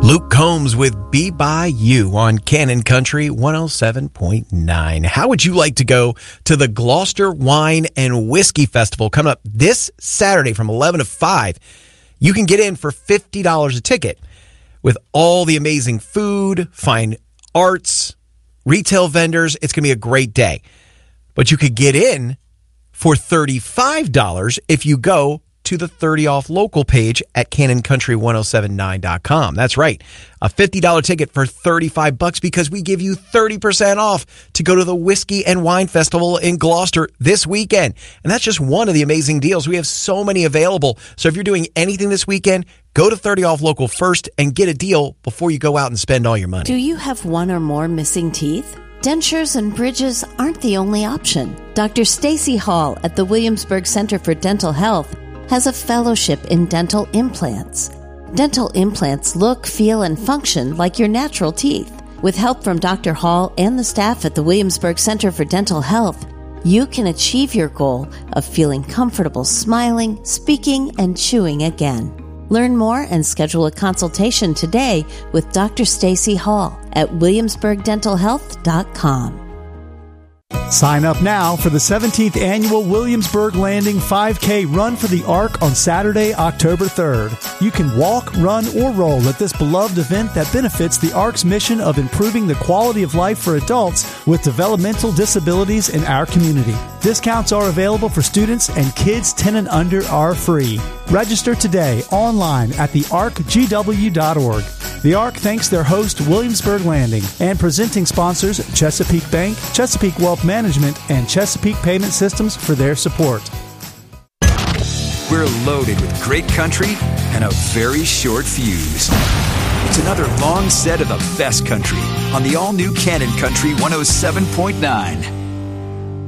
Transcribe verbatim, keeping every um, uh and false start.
Luke Combs with Be By You on Cannon Country one oh seven point nine. How would you like to go to the Gloucester Wine and Whiskey Festival coming up this Saturday from eleven to five? You can get in for fifty dollars a ticket with all the amazing food, fine arts, retail vendors. It's going to be a great day. But you could get in for thirty-five dollars if you go to the thirty off local page at cannon country ten seventy-nine dot com. That's right. A fifty dollars ticket for thirty-five bucks because we give you thirty percent off to go to the Whiskey and Wine Festival in Gloucester this weekend. And that's just one of the amazing deals. We have so many available. So if you're doing anything this weekend, go to thirty off local first and get a deal before you go out and spend all your money. Do you have one or more missing teeth? Dentures and bridges aren't the only option. Doctor Stacy Hall at the Williamsburg Center for Dental Health has a fellowship in dental implants. Dental implants look, feel, and function like your natural teeth. With help from Doctor Hall and the staff at the Williamsburg Center for Dental Health, you can achieve your goal of feeling comfortable smiling, speaking, and chewing again. Learn more and schedule a consultation today with Doctor Stacy Hall at williamsburg dental health dot com. Sign up now for the seventeenth Annual Williamsburg Landing five K Run for the Ark on Saturday, October third. You can walk, run, or roll at this beloved event that benefits the Ark's mission of improving the quality of life for adults with developmental disabilities in our community. Discounts are available for students, and kids ten and under are free. Register today online at the ark g w dot org. The Ark thanks their host, Williamsburg Landing, and presenting sponsors Chesapeake Bank, Chesapeake Wealth Management, and Chesapeake Payment Systems for their support. We're loaded with great country and a very short fuse. It's another long set of the best country on the all-new Cannon Country one oh seven point nine.